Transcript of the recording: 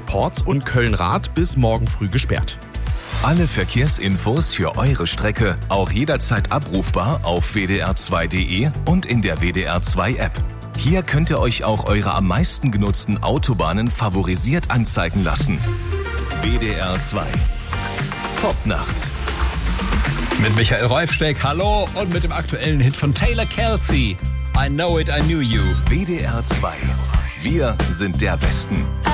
Porz und Köln-Rath bis morgen früh gesperrt. Alle Verkehrsinfos für eure Strecke auch jederzeit abrufbar auf wdr2.de und in der WDR2-App. Hier könnt ihr euch auch eure am meisten genutzten Autobahnen favorisiert anzeigen lassen. WDR2 Top nachts. Mit Michael Reufsteck, hallo, und mit dem aktuellen Hit von Taylor Kelsey, I Know It, I Knew You. WDR2. Wir sind der Westen.